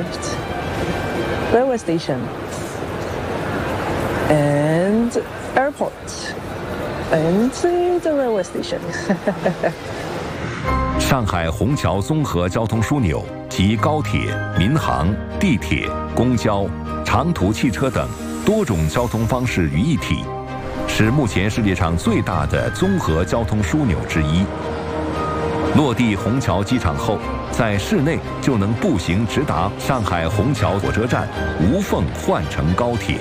arrived railway station and airport and the railway station. 上海虹桥综合交通枢纽集高铁、民航、地铁、公交、长途汽车等多种交通方式于一体，是目前世界上最大的综合交通枢纽之一。落地虹桥机场后，在市内就能步行直达上海虹桥火车站，无缝换乘高铁。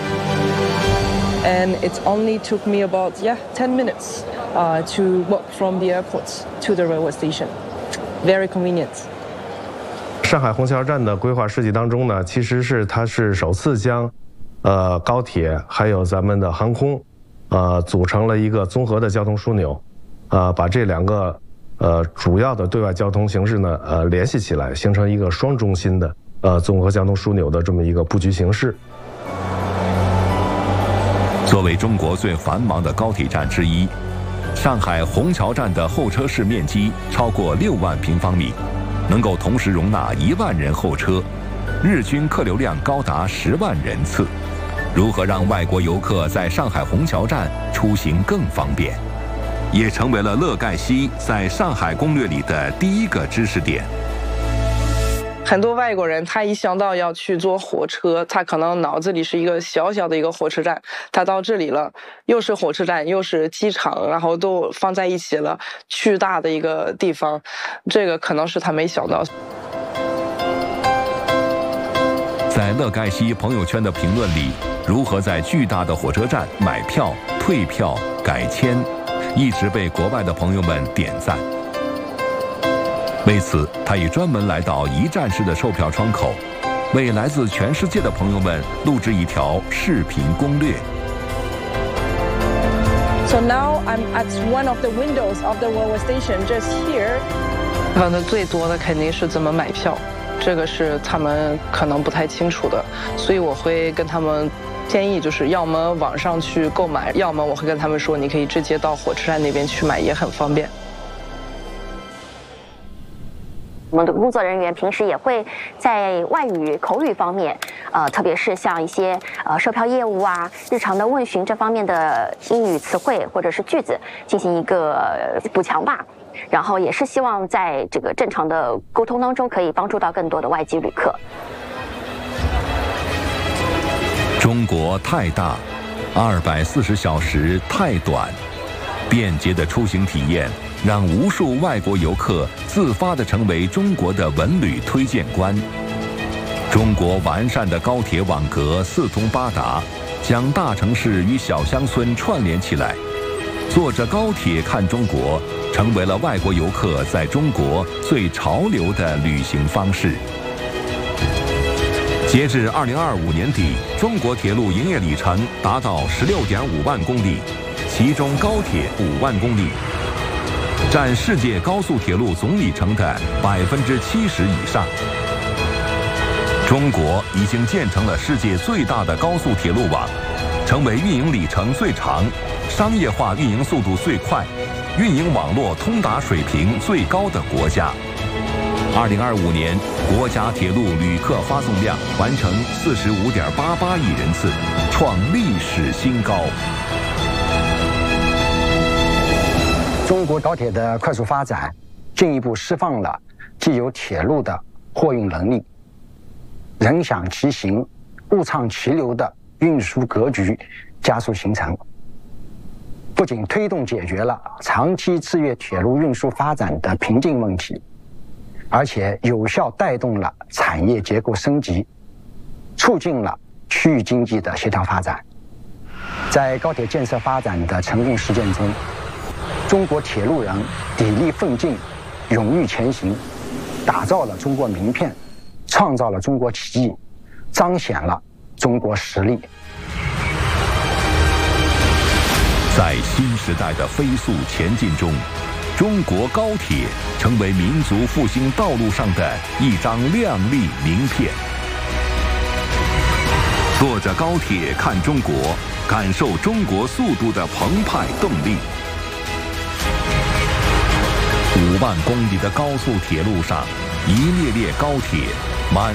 And it only took me about 10 minutes to walk from the airport to the railway station. Very convenient. 上海虹桥站的规划设计当中呢，其实它是首次将高铁还有咱们的航空组成了一个综合的交通枢纽，把这两个主要的对外交通形式呢联系起来，形成一个双中心的综合交通枢纽的这么一个布局形式。 作为中国最繁忙的高铁站之一，上海虹桥站的候车室面积超过6万平方米，能够同时容纳1万人候车，日均客流量高达10万人次。如何让外国游客在上海虹桥站出行更方便，也成为了乐盖西在上海攻略里的第一个知识点。 很多外国人他一想到要去坐火车，他可能脑子里是一个小小的一个火车站，他到这里了，又是火车站又是机场，然后都放在一起了，巨大的一个地方，这个可能是他没想到。 在乐盖西朋友圈的评论里，如何在巨大的火车站买票、退票、改签，一直被国外的朋友们点赞。为此，他也专门来到一站式的售票窗口，为来自全世界的朋友们录制一条视频攻略。 So now I'm at one of the windows of the railway station just here. 问的最多的肯定是怎么买票，这个是他们可能不太清楚的，所以我会跟他们建议，就是要么网上去购买，要么我会跟他们说，你可以直接到火车站那边去买，也很方便。 我们的工作人员平时也会在外语口语方面，特别是像一些售票业务啊、日常的问询这方面的英语词汇或者是句子进行一个补强吧。然后也是希望在这个正常的沟通当中，可以帮助到更多的外籍旅客。 中国太大，240小时太短，便捷的出行体验让无数外国游客自发地成为中国的文旅推荐官。中国完善的高铁网格四通八达，将大城市与小乡村串联起来。坐着高铁看中国，成为了外国游客在中国最潮流的旅行方式。截至2025年底，中国铁路营业里程达到16.5万公里，其中高铁5万公里，占世界高速铁路总里程的70%以上。中国已经建成了世界最大的高速铁路网，成为运营里程最长、商业化运营速度最快、运营网络通达水平最高的国家。2025年，国家铁路旅客发送量完成45.88亿人次，创历史新高。 中国高铁的快速发展，进一步释放了既有铁路的货运能力、人享其行、物畅其流的运输格局加速形成，不仅推动解决了长期制约铁路运输发展的瓶颈问题，而且有效带动了产业结构升级，促进了区域经济的协调发展。在高铁建设发展的成功实践中，中国铁路人砥砺奋进，勇于前行，打造了中国名片，创造了中国奇迹，彰显了中国实力。 在新时代的飞速前进中，中国高铁成为民族复兴道路上的一张亮丽名片。坐着高铁看中国，感受中国速度的澎湃动力。5万公里的高速铁路上，一列列高铁